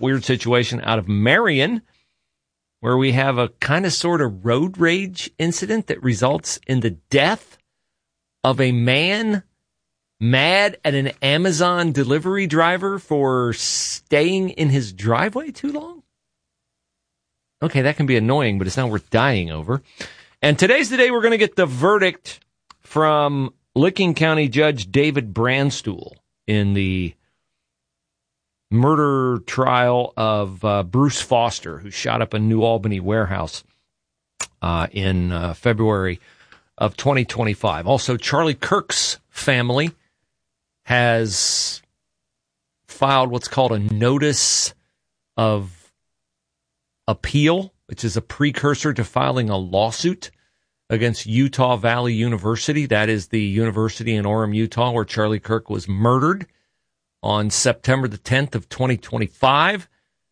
weird situation out of Marion, where we have a kind of sort of road rage incident that results in the death of a man mad at an Amazon delivery driver for staying in his driveway too long. Okay, that can be annoying, but it's not worth dying over. And today's the day we're going to get the verdict from Licking County Judge David Brandstuhl in the murder trial of Bruce Foster, who shot up a New Albany warehouse in February of 2025. Also, Charlie Kirk's family has filed what's called a notice of appeal, which is a precursor to filing a lawsuit against Utah Valley University. That is the university in Orem, Utah, where Charlie Kirk was murdered on September the 10th of 2025.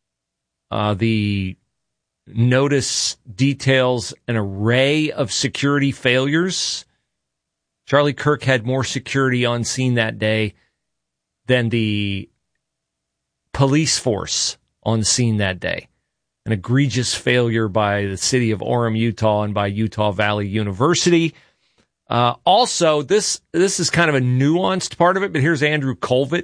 The notice details an array of security failures. Charlie Kirk had more security on scene that day than the police force on scene that day. An egregious failure by the city of Orem, Utah, and by Utah Valley University. Also, this is kind of a nuanced part of it, but here's Andrew Colvett,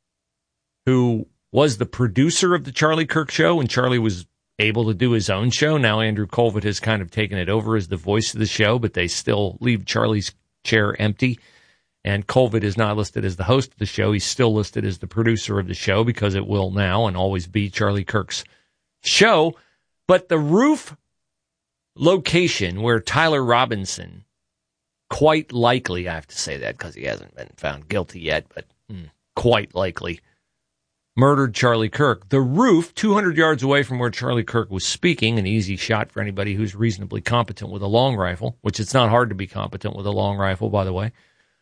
who was the producer of the Charlie Kirk show when Charlie was able to do his own show. Now Andrew Colvett has kind of taken it over as the voice of the show, but they still leave Charlie's chair empty. And Colvett is not listed as the host of the show. He's still listed as the producer of the show because it will now and always be Charlie Kirk's show. But the roof location where Tyler Robinson, quite likely, I have to say that because he hasn't been found guilty yet, but quite likely, murdered Charlie Kirk. The roof, 200 yards away from where Charlie Kirk was speaking, an easy shot for anybody who's reasonably competent with a long rifle, which it's not hard to be competent with a long rifle, by the way,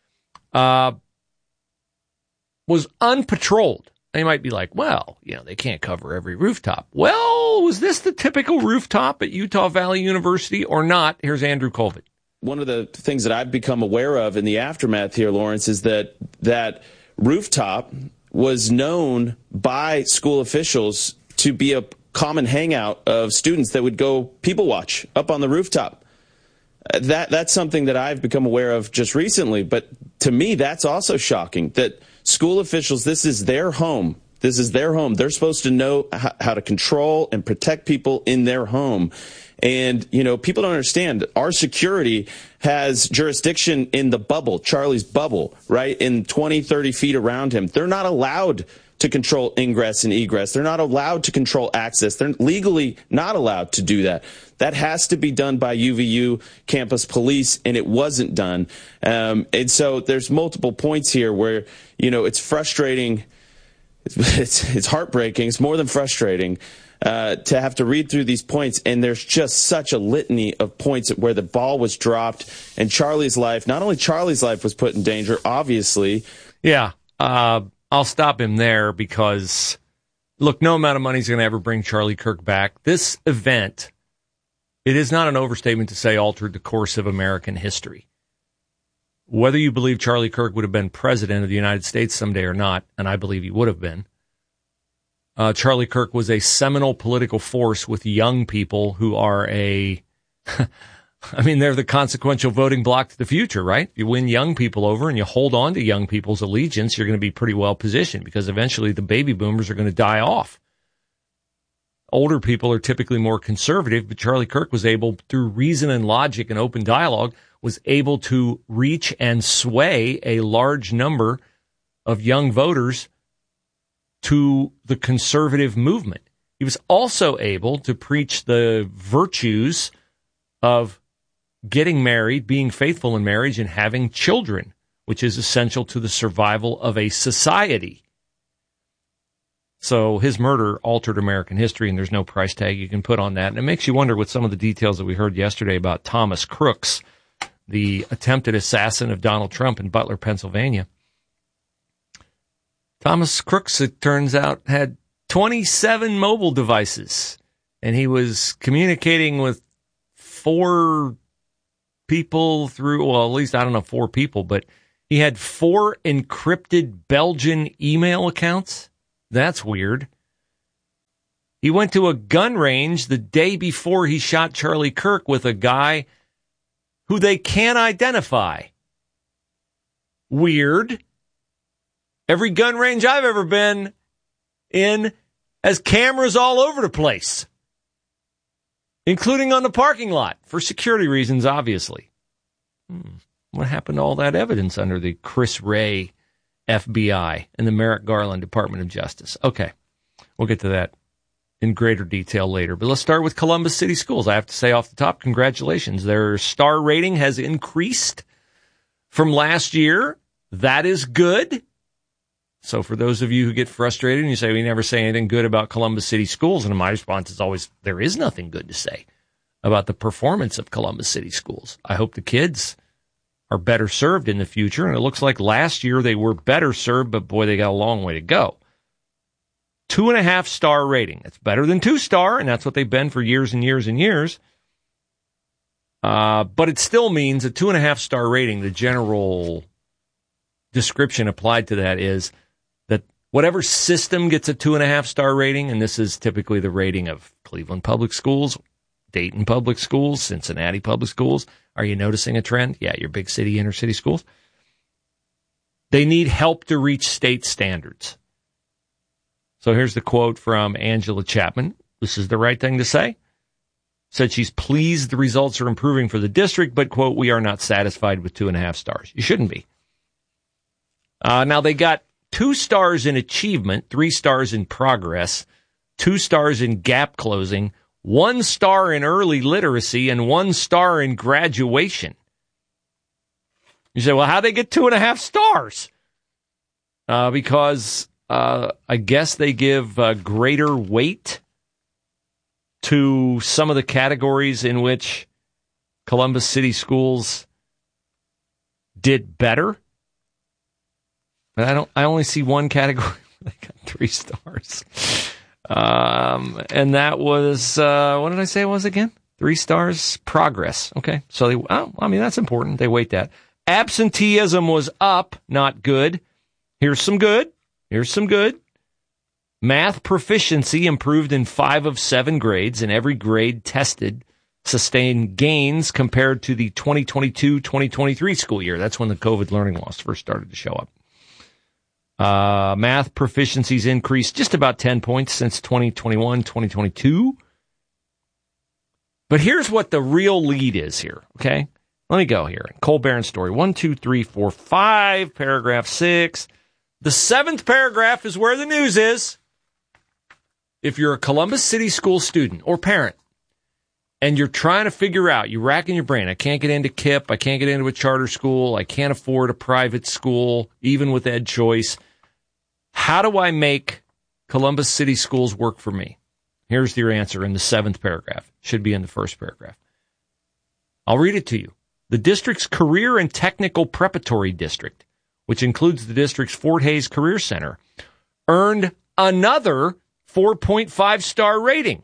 was unpatrolled. They might be like, well, they can't cover every rooftop. Well, was this the typical rooftop at Utah Valley University or not? Here's Andrew Colvett. One of the things that I've become aware of in the aftermath here, Lawrence, is that rooftop was known by school officials to be a common hangout of students that would go people watch up on the rooftop. That's something that I've become aware of just recently. But to me, that's also shocking that school officials, this is their home. This is their home. They're supposed to know how to control and protect people in their home. And, people don't understand. Our security has jurisdiction in the bubble, Charlie's bubble, right? In 20, 30 feet around him. They're not allowed to control ingress and egress. They're not allowed to control access. They're legally not allowed to do that. That has to be done by UVU campus police, and it wasn't done. And so there's multiple points here where, it's frustrating. It's heartbreaking. It's more than frustrating to have to read through these points, and there's just such a litany of points where the ball was dropped, and Charlie's life, not only Charlie's life was put in danger, obviously. Yeah, I'll stop him there because, look, no amount of money is going to ever bring Charlie Kirk back. This event, it is not an overstatement to say altered the course of American history. Whether you believe Charlie Kirk would have been president of the United States someday or not, and I believe he would have been, Charlie Kirk was a seminal political force with young people who are they're the consequential voting bloc to the future, right? You win young people over and you hold on to young people's allegiance, you're going to be pretty well positioned because eventually the baby boomers are going to die off. Older people are typically more conservative, but Charlie Kirk was able, through reason and logic and open dialogue, was able to reach and sway a large number of young voters to the conservative movement. He was also able to preach the virtues of getting married, being faithful in marriage, and having children, which is essential to the survival of a society. So his murder altered American history, and there's no price tag you can put on that. And it makes you wonder with some of the details that we heard yesterday about Thomas Crooks, the attempted assassin of Donald Trump in Butler, Pennsylvania. Thomas Crooks, it turns out, had 27 mobile devices, and he was communicating with 4 people through, well, at least, I don't know, 4 people, but he had 4 encrypted Belgian email accounts. That's weird. He went to a gun range the day before he shot Charlie Kirk with a guy who they can't identify. Weird. Every gun range I've ever been in has cameras all over the place, including on the parking lot, for security reasons, obviously. What happened to all that evidence under the Chris Wray FBI and the Merrick Garland Department of Justice? Okay, we'll get to that in greater detail later. But let's start with Columbus City Schools. I have to say off the top, congratulations. Their star rating has increased from last year. That is good. So for those of you who get frustrated and you say, we never say anything good about Columbus City Schools, and my response is always, there is nothing good to say about the performance of Columbus City Schools. I hope the kids are better served in the future, and it looks like last year they were better served, but boy, they got a long way to go. 2.5 star rating. That's better than 2-star, and that's what they've been for years and years and years. But it still means a 2.5 star rating. The general description applied to that is that whatever system gets a 2.5 star rating, and this is typically the rating of Cleveland Public Schools, Dayton Public Schools, Cincinnati Public Schools. Are you noticing a trend? Yeah, your big city, inner city schools. They need help to reach state standards. So here's the quote from Angela Chapman. This is the right thing to say. Said she's pleased the results are improving for the district, but, quote, we are not satisfied with 2.5 stars. You shouldn't be. Now, they got 2 stars in achievement, 3 stars in progress, 2 stars in gap closing, 1 star in early literacy, and 1 star in graduation. You say, well, how'd they get 2.5 stars? Because I guess they give greater weight to some of the categories in which Columbus City Schools did better. But I only see one category. They got 3 stars. And that was, what did I say it was again? 3 stars, progress. Okay. So that's important. They weight that. Absenteeism was up, not good. Here's some good. Math proficiency improved in 5 of 7 grades, and every grade tested sustained gains compared to the 2022-2023 school year. That's when the COVID learning loss first started to show up. Math proficiencies increased just about 10 points since 2021-2022. But here's what the real lead is here, okay? Let me go here. Cole Barron's story. 1, 2, 3, 4, 5, paragraph 6. The 7th paragraph is where the news is. If you're a Columbus City School student or parent, and you're trying to figure out, you're racking your brain, I can't get into KIPP, I can't get into a charter school, I can't afford a private school, even with Ed Choice. How do I make Columbus City Schools work for me? Here's your answer in the 7th paragraph. Should be in the 1st paragraph. I'll read it to you. The district's Career and Technical Preparatory District, which includes the district's Fort Hays Career Center, earned another 4.5 star rating.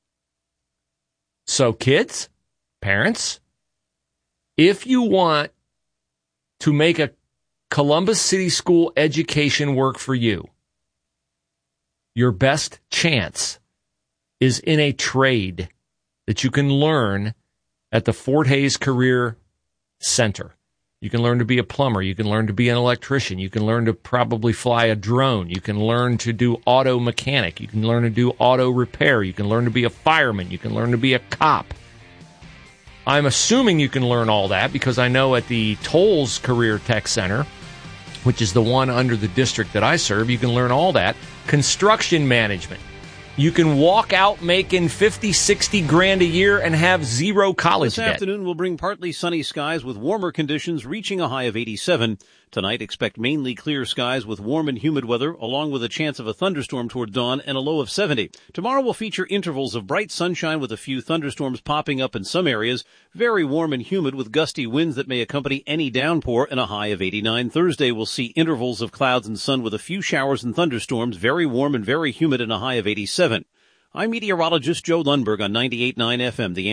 So kids, parents, if you want to make a Columbus City School education work for you, your best chance is in a trade that you can learn at the Fort Hays Career Center. You can learn to be a plumber. You can learn to be an electrician. You can learn to probably fly a drone. You can learn to do auto mechanic. You can learn to do auto repair. You can learn to be a fireman. You can learn to be a cop. I'm assuming you can learn all that because I know at the Tolles Career Tech Center, which is the one under the district that I serve, you can learn all that. Construction management. You can walk out making 50, 60 grand a year and have zero college debt. This afternoon will bring partly sunny skies with warmer conditions reaching a high of 87. Tonight, expect mainly clear skies with warm and humid weather, along with a chance of a thunderstorm toward dawn and a low of 70. Tomorrow will feature intervals of bright sunshine with a few thunderstorms popping up in some areas. Very warm and humid with gusty winds that may accompany any downpour and a high of 89. Thursday will see intervals of clouds and sun with a few showers and thunderstorms. Very warm and very humid and a high of 87. I'm meteorologist Joe Lundberg on 98.9 FM, The Answer.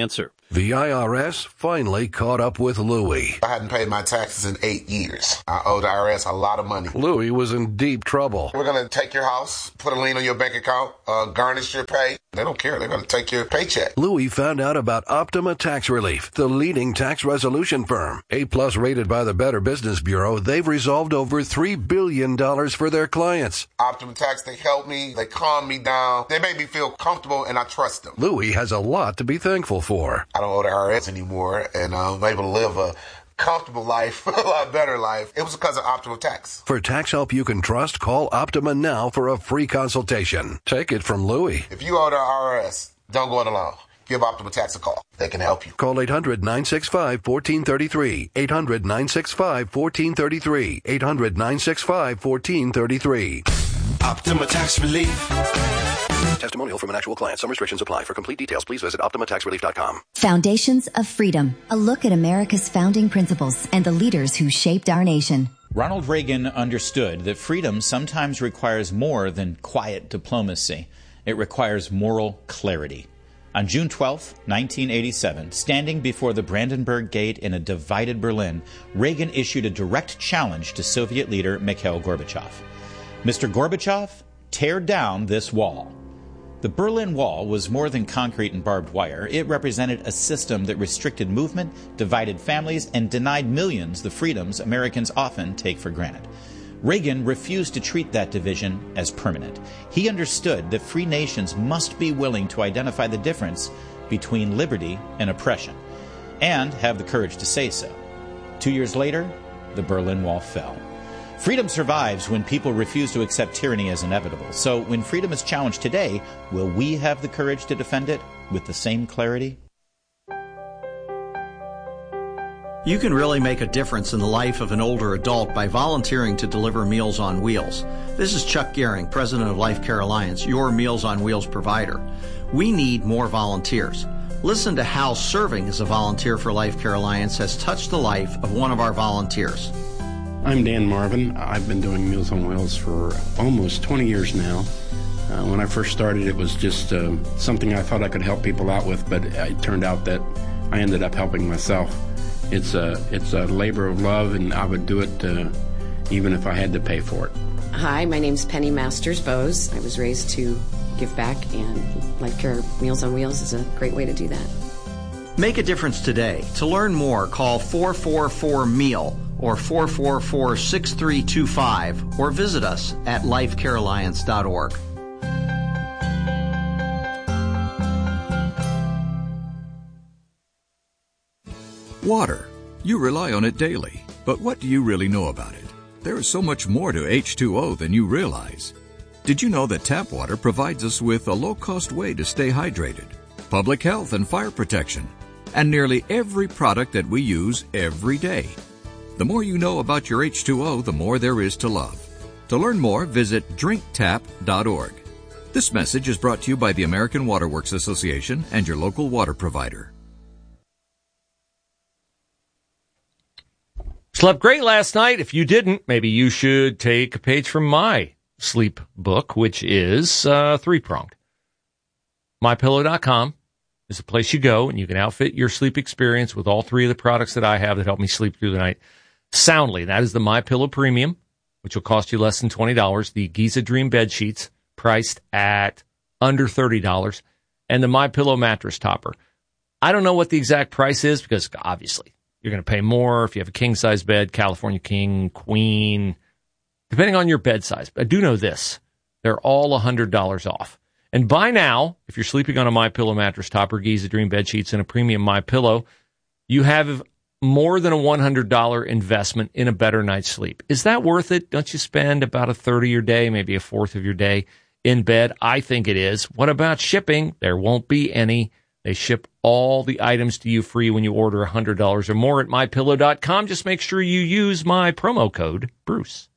The IRS finally caught up with Louie. I hadn't paid my taxes in 8 years. I owe the IRS a lot of money. Louie was in deep trouble. We're going to take your house, put a lien on your bank account, garnish your pay. They don't care. They're going to take your paycheck. Louie found out about Optima Tax Relief, the leading tax resolution firm. A-plus rated by the Better Business Bureau, they've resolved over $3 billion for their clients. Optima Tax, they help me. They calm me down. They make me feel comfortable, and I trust them. Louie has a lot to be thankful for. I don't owe the IRS anymore, and I'm able to live a comfortable life, a lot better life. It was because of Optima Tax. For tax help you can trust, call Optima now for a free consultation. Take it from Louie. If you owe the IRS, don't go it alone. Give Optima Tax a call. They can help you. Call 800-965-1433. 800-965-1433. 800-965-1433. Optima Tax Relief. Testimonial from an actual client. Some restrictions apply. For complete details, please visit OptimaTaxRelief.com. Foundations of Freedom. A look at America's founding principles and the leaders who shaped our nation. Ronald Reagan understood that freedom sometimes requires more than quiet diplomacy. It requires moral clarity. On June 12, 1987, standing before the Brandenburg Gate in a divided Berlin, Reagan issued a direct challenge to Soviet leader Mikhail Gorbachev. Mr. Gorbachev, tear down this wall. The Berlin Wall was more than concrete and barbed wire. It represented a system that restricted movement, divided families, and denied millions the freedoms Americans often take for granted. Reagan refused to treat that division as permanent. He understood that free nations must be willing to identify the difference between liberty and oppression, and have the courage to say so. 2 years later, the Berlin Wall fell. Freedom survives when people refuse to accept tyranny as inevitable. So when freedom is challenged today, will we have the courage to defend it with the same clarity? You can really make a difference in the life of an older adult by volunteering to deliver Meals on Wheels. This is Chuck Gehring, president of Life Care Alliance, your Meals on Wheels provider. We need more volunteers. Listen to how serving as a volunteer for Life Care Alliance has touched the life of one of our volunteers. I'm Dan Marvin. I've been doing Meals on Wheels for almost 20 years now. When I first started, it was just something I thought I could help people out with, but it turned out that I ended up helping myself. It's a labor of love, and I would do it even if I had to pay for it. Hi, my name's Penny Masters Bose. I was raised to give back, and Life Care Meals on Wheels is a great way to do that. Make a difference today. To learn more, call 444-MEAL or 444-6325 or visit us at lifecarealliance.org. Water. You rely on it daily, but what do you really know about it? There is so much more to H2O than you realize. Did you know that tap water provides us with a low-cost way to stay hydrated, public health and fire protection, and nearly every product that we use every day? The more you know about your H2O, the more there is to love. To learn more, visit drinktap.org. This message is brought to you by the American Water Works Association and your local water provider. Slept great last night. If you didn't, maybe you should take a page from my sleep book, which is three-pronged. MyPillow.com is the place you go, and you can outfit your sleep experience with all three of the products that I have that help me sleep through the night soundly. That is the MyPillow Premium, which will cost you less than $20, the Giza Dream bed sheets, priced at under $30, and the MyPillow mattress topper. I don't know what the exact price is because, obviously, you're going to pay more if you have a king-size bed, California King, Queen, depending on your bed size. But I do know this. They're all $100 off. And by now, if you're sleeping on a MyPillow mattress topper, Giza Dream bed sheets, and a premium MyPillow, you have more than a $100 investment in a better night's sleep. Is that worth it? Don't you spend about a third of your day, maybe a fourth of your day in bed? I think it is. What about shipping? There won't be any. They ship all the items to you free when you order $100 or more at MyPillow.com. Just make sure you use my promo code, Bruce.